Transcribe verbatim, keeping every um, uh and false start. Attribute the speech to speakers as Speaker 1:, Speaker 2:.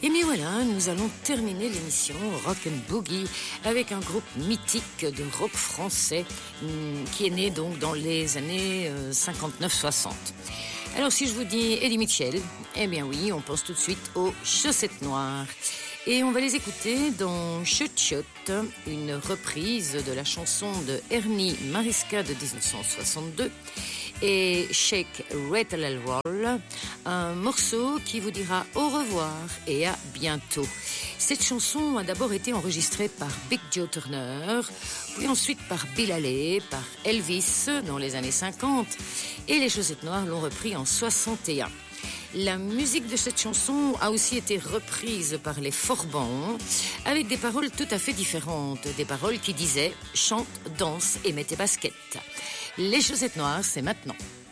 Speaker 1: Et bien voilà, nous allons terminer l'émission Rock and Boogie avec un groupe mythique de rock français qui est né donc dans les années cinquante-neuf soixante. Alors si je vous dis Eddie Mitchell, eh bien oui, on pense tout de suite aux Chaussettes Noires. Et on va les écouter dans Chut Chut, une reprise de la chanson de Ernie Mariska de dix-neuf cent soixante-deux, et Shake, Rattle and Roll, un morceau qui vous dira au revoir et à bientôt. Cette chanson a d'abord été enregistrée par Big Joe Turner, puis ensuite par Bill Haley, par Elvis dans les années cinquante, et les Chaussettes Noires l'ont repris en soixante et un. La musique de cette chanson a aussi été reprise par les Forbans avec des paroles tout à fait différentes, des paroles qui disaient « chante, danse et mets tes baskets ». Les Chaussettes Noires, c'est maintenant.